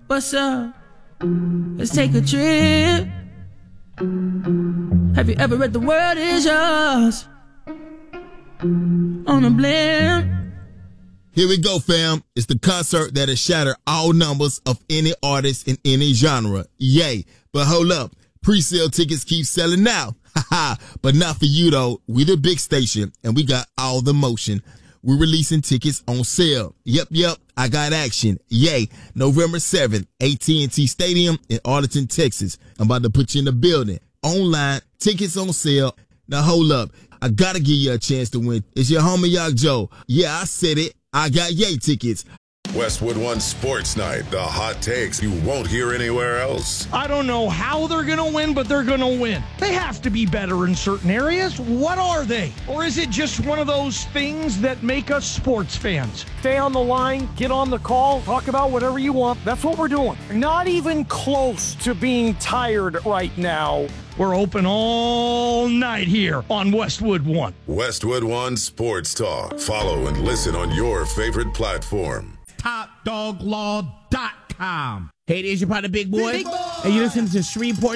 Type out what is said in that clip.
What's up? Let's take a trip. Have you ever read The World Is Yours on a blimp? Here we go, fam. It's the concert that'll shatter all numbers of any artist in any genre. Yay. But hold up. Pre-sale tickets keep selling now. Haha. But not for you, though. We the big station, and we got all the motion. We're releasing tickets on sale. Yep. I got action. Yay. November 7th, AT&T Stadium in Arlington, Texas. I'm about to put you in the building. Online, tickets on sale. Now, hold up. I gotta give you a chance to win. It's your homie, Young Joe. Yeah, I said it. I got yay tickets. Westwood One Sports Night, the hot takes you won't hear anywhere else. I don't know how they're going to win, but they're going to win. They have to be better in certain areas. What are they? Or is it just one of those things that make us sports fans? Stay on the line, get on the call, talk about whatever you want. That's what we're doing. Not even close to being tired right now. We're open all night here on Westwood One. Westwood One Sports Talk. Follow and listen on your favorite platform. TopDogLaw.com. Hey, there's your partner, Big Boy. And you listen to Shreveport